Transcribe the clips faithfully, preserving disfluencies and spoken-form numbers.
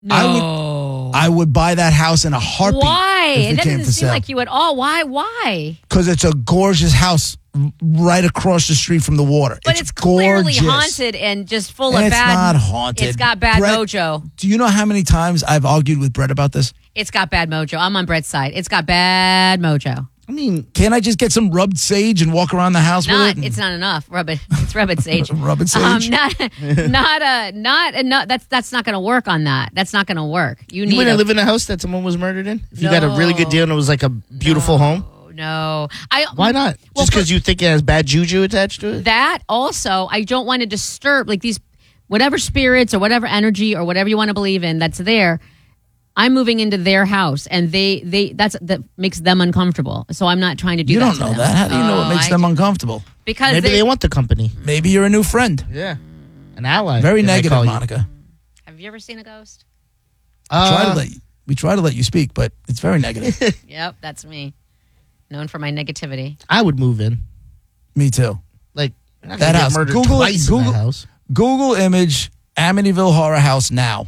No. I would, I would buy that house in a heartbeat. Why? If it, It came doesn't for seem sale. like you at all. Why? Why? Because it's a gorgeous house right across the street from the water. But it's, it's, clearly gorgeous. haunted and just full And of it's bad. not haunted. It's got bad Brett, mojo. Do you know how many times I've argued with Brett about this? It's got bad mojo. I'm on Brett's side. It's got bad mojo. I mean, can't I just get some rubbed sage and walk around the house Not. with it? It's not enough. Rub it. It's rub it sage. Rub it Um, sage? not. Not a. Not enough. That's that's not going to work on that. That's not going to work. You You need. wouldn't a, live in a house that someone was murdered in? If you got a really good deal and it was like a beautiful home? No. I. Why not? Well, Just because you think it has bad juju attached to it? That also, I don't want to disturb like these whatever spirits or whatever energy or whatever you want to believe in that's there. I'm moving into their house, and they they that's that makes them uncomfortable. So I'm not trying to do You that. don't to know them. that. How do you know Oh, what makes I them do. uncomfortable? Because Maybe they, they want the company. Maybe you're a new friend. Yeah. An ally. Very as I negative, call you. Monica. have you ever seen a ghost? try to Uh, let you, we try to let you speak, but it's very negative. Yep, that's me. Known for my negativity. I would move in. Me too. Like, you're not That gonna get house. murdered Google it. twice in Google- that house. Google image Amityville Horror House now.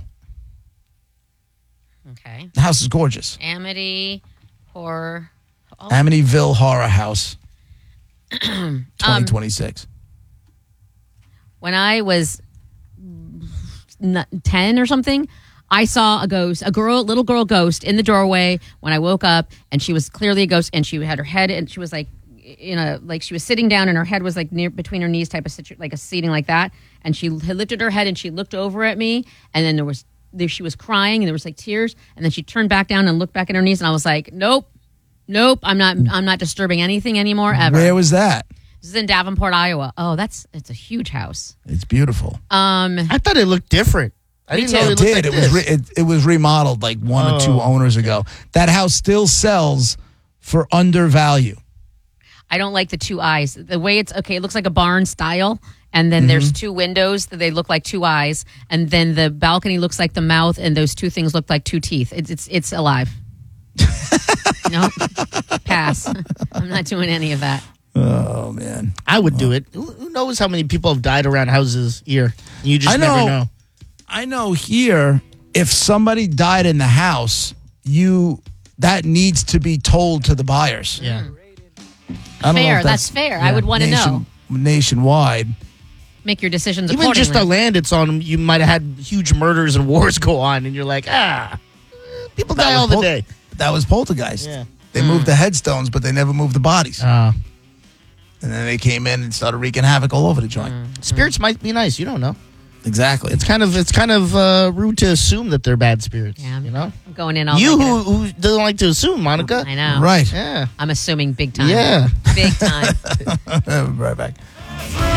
Okay. The house is gorgeous. Amity horror. Oh, Amityville Horror House. Um, twenty twenty-six. when I was n- ten or something, I saw a ghost, a girl, little girl ghost in the doorway when I woke up, and she was clearly a ghost, and she had her head, and she was like, in a, like she was sitting down, and her head was like near between her knees, type of situ- like a seating like that, and she had lifted her head, and she looked over at me, and then there was, there, she was crying, and there was like tears, and then she turned back down and looked back at her knees, and I was like, nope, nope, I'm not, I'm not disturbing anything anymore ever. Where was that? This is in Davenport, Iowa. Oh, that's it's a huge house. It's beautiful. Um. I thought it looked different. I Me didn't too. know It it looked did. like it this. was re- it, it was remodeled like one or two Oh, owners ago. That house still sells for undervalue. I don't like the two eyes. The way it's okay, it looks like a barn style, and then there's Mm-hmm. two windows that they look like two eyes, and then the balcony looks like the mouth, and those two things look like two teeth. It's it's it's alive. No, pass. I'm not doing any of that. Oh man. I would do it. Who who knows how many people have died around houses here? You just I never know. know. I know here, if somebody died in the house, you that needs to be told to the buyers. Yeah. I don't know Fair, if that's fair. I would wanna know. Nationwide. Make your decisions Even accordingly. just the land it's on, you might have had huge murders and wars go on, and you're like, ah, eh, people die That all was the pol- day. That was Poltergeist. Yeah. They moved the headstones, but they never moved the bodies. Uh, And then they came in and started wreaking havoc all over the joint. spirits might be nice. You don't know. Exactly. It's kind of it's kind of uh, rude to assume that they're bad spirits. Yeah. You know. I'm going in all You negative. who, who doesn't like to assume, Monica? I know. Right. Yeah. I'm assuming big time. Yeah. Big time. Right back.